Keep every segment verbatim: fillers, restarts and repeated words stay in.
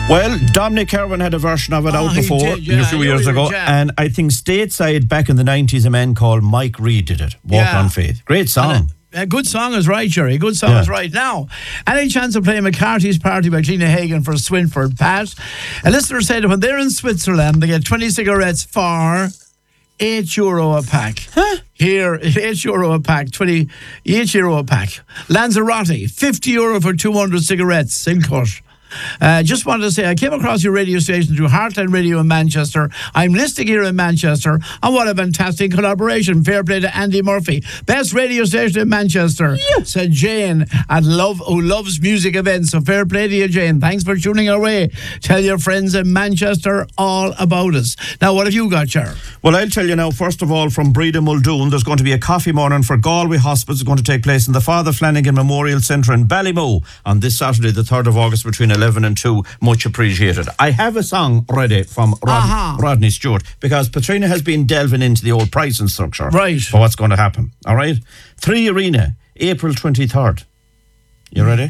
Well, Dominic Irwin had a version of it Oh, out he before did, yeah, a few yeah, years yeah, ago, yeah. and I think stateside back in the nineties, a man called Mike Reid did it. Walk Yeah. on Faith, great song. A good song is right, Jerry. Good song Yeah. is right. Now, any chance of playing McCarthy's Party by Gina Hagen for Swinford? Pat, a listener said when they're in Switzerland, they get twenty cigarettes for eight euro a pack. Huh? Here, eight euro a pack, twenty, eight euro a pack. Lanzarote, fifty euro for two hundred cigarettes. Silcourt. Uh, just wanted to say, I came across your radio station through Heartland Radio in Manchester. I'm listening here in Manchester, and what a fantastic collaboration. Fair play to Andy Murphy. Best radio station in Manchester, yeah. said Jane, at Love, who loves music events. So fair play to you, Jane. Thanks for tuning our way. Tell your friends in Manchester all about us. Now, what have you got, Cher? Well, I'll tell you now, first of all, from Breda Muldoon, there's going to be a coffee morning for Galway Hospice. It's going to take place in the Father Flanagan Memorial Centre in Ballymoo on this Saturday, the third of August, between eleven and two. Much appreciated. I have a song ready from Rod- uh-huh. Rodney Stewart, because Patrina has been delving into the old pricing structure right. for what's going to happen. All right? Three Arena, April twenty-third. You ready?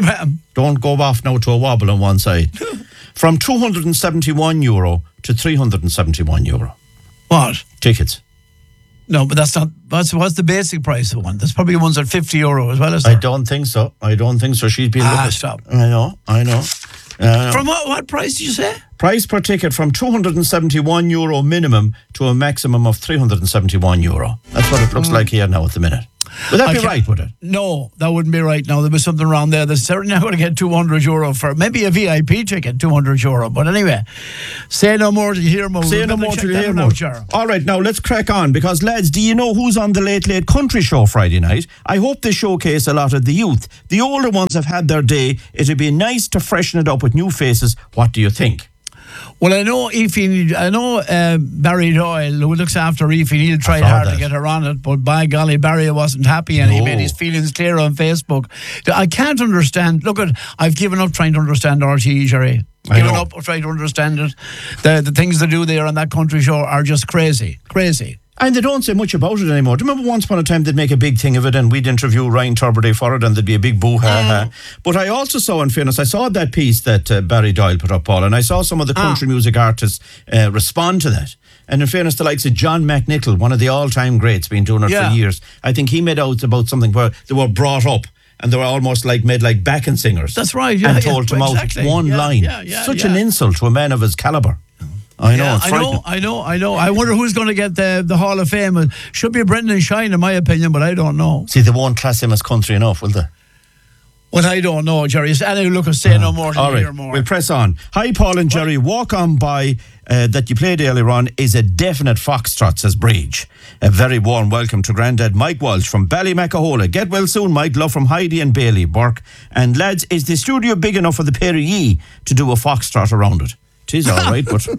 Don't go off now to a wobble on one side. From two hundred seventy-one euro to three hundred seventy-one euro. What? Tickets. No, but that's not. What's, what's the basic price of one? There's probably ones at fifty euro as well, is there? I don't think so. I don't think so. She's been Ah, looking. stop. I know. I know. Uh, From what, what price did you say? Price per ticket from two hundred seventy-one euro minimum to a maximum of three hundred seventy-one euro. That's what it looks mm. like here now at the minute. Would that I be right, would it? No, that wouldn't be right. Now, there was something wrong there. They're certainly not going to get two hundred euro for maybe a V I P ticket, two hundred euro. But anyway, say no more till you hear more. Say we'll no more till you hear more. Out, All right, now let's crack on, because, lads, do you know who's on the Late Late Country Show Friday night? I hope they showcase a lot of the youth. The older ones have had their day. It'd be nice to freshen it up with new faces. What do you think? Well, I know Aoife, I know uh, Barry Doyle, who looks after Aoife, he'll try hard that. to get her on it, but by golly, Barry wasn't happy, and no. he made his feelings clear on Facebook. I can't understand. Look, at I've given up trying to understand R T E, Jerry. Given up trying to understand it. The, the things they do there on that country show are just crazy. Crazy. And they don't say much about it anymore. Do you remember once upon a time they'd make a big thing of it, and we'd interview Ryan Turberdey for it, and there'd be a big boo-ha-ha. Mm. But I also saw, in fairness, I saw that piece that uh, Barry Doyle put up, Paul, and I saw some of the country ah. music artists uh, respond to that. And in fairness, the likes of John McNichol, one of the all-time greats, been doing it yeah. for years, I think he made out about something where they were brought up and they were almost like made like backing singers. That's right, yeah. And told yeah, them exactly. out one yeah, line. Yeah, yeah, Such yeah. an insult to a man of his calibre. I know, yeah, it's I know, I know, I know. I wonder who's going to get the the Hall of Fame. It should be Brendan Shine, in my opinion, but I don't know. See, they won't class him as country enough, will they? Well, I don't know, Jerry. Anyway, look, say uh, no more till all right, hear more. We'll press on. Hi, Paul and Jerry. Walk On By uh, that you played earlier on is a definite foxtrot, says Bridge. A very warm welcome to Grandad Mike Walsh from Ballymacahola. Get well soon, Mike. Love from Heidi and Bailey Burke. And lads, is the studio big enough for the pair of ye to do a foxtrot around it? It is all right, but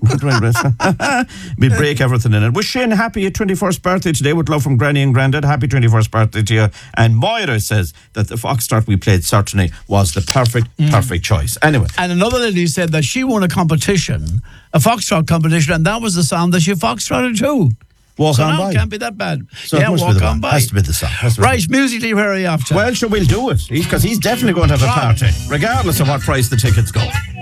we'll break everything in it. Was Shane happy at twenty-first birthday today? With love from Granny and Grandad. Happy twenty-first birthday to you. And Moira says that the foxtrot we played certainly was the perfect, mm. perfect choice. Anyway. And another lady said that she won a competition, a foxtrot competition, and that was the song that she foxtrotted too. Walk so on now by. It can't be that bad. So yeah, walk on one. by. Has to be the song. Right, musically, where are you after? Well, sure, we'll do it. Because he's, he's definitely going to have a party, regardless of what price the tickets go.